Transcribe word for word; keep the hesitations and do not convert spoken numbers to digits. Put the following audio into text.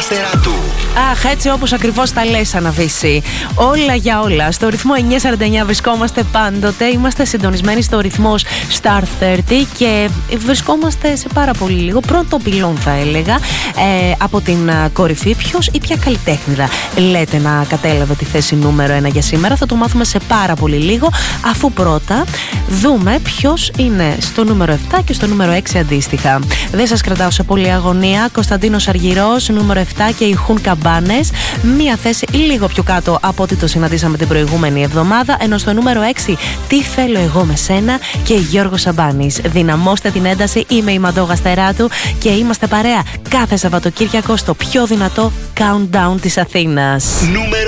Αστεράτου. Αχ, έτσι όπως ακριβώς τα λες, Αναβίση. Όλα για όλα. Στο ρυθμό εννιά σαράντα εννιά βρισκόμαστε πάντοτε. Είμαστε συντονισμένοι στο ρυθμός Star τριάντα και βρισκόμαστε σε πάρα πολύ λίγο. Πρώτο πυλόν, θα έλεγα, ε, από την κορυφή. Ποιος ή ποια καλλιτέχνηδα λέτε να κατέλαβε τη θέση νούμερο ένα για σήμερα? Θα το μάθουμε σε πάρα πολύ λίγο. Αφού πρώτα δούμε ποιος είναι στο νούμερο επτά και στο νούμερο έξι αντίστοιχα. Δεν σας κρατάω σε πολλή αγωνία. Κωνσταντίνος Αργυρός, νούμερο επτά, και οι Χουν Καμπάνες, μία θέση λίγο πιο κάτω από ό,τι το συναντήσαμε την προηγούμενη εβδομάδα. Ενώ στο νούμερο έξι, Τι θέλω εγώ με σένα, και Γιώργος Σαμπάνης. Δυναμώστε την ένταση. Είμαι η Μαντώ Γαστεράτου και είμαστε παρέα κάθε Σαββατοκύριακο στο πιο δυνατό countdown της Αθήνας.